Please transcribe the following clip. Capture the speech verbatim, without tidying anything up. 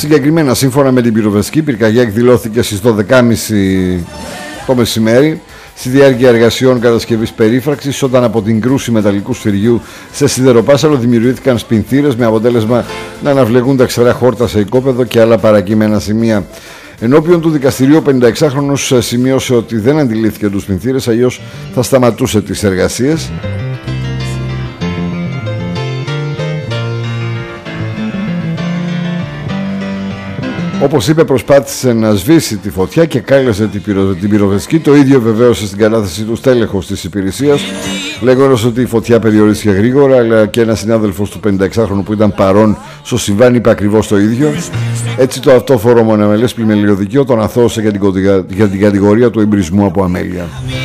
Συγκεκριμένα, σύμφωνα με την πυροσβεστική, η πυρκαγιά εκδηλώθηκε στις δώδεκα και μισή το μεσημέρι στη διάρκεια εργασιών κατασκευής περίφραξης, όταν από την κρούση μεταλλικού σφυριού σε σιδεροπάσαλο δημιουργήθηκαν σπινθήρες, με αποτέλεσμα να αναβλεγούν τα ξερά χόρτα σε οικόπεδο και άλλα παρακείμενα σημεία. Ενώπιον του δικαστηρίου, ο πενηνταεξάχρονος σημείωσε ότι δεν αντιλήφθηκε τους σπινθήρες, αλλιώς θα σταματούσε τις εργασίες. Όπως είπε, προσπάθησε να σβήσει τη φωτιά και κάλεσε την, πυρο... την πυροσβεστική. Το ίδιο βεβαίωσε στην κατάθεση του στέλεχος της υπηρεσίας, λέγοντας ότι η φωτιά περιορίστηκε γρήγορα, αλλά και ένας συνάδελφος του πενηνταεξάχρονου που ήταν παρόν στο συμβάν είπε ακριβώς το ίδιο. Έτσι, το αυτόφορο μονομελές πλημελιωδικείο τον αθώωσε για την, για την κατηγορία του εμπρισμού από αμέλεια.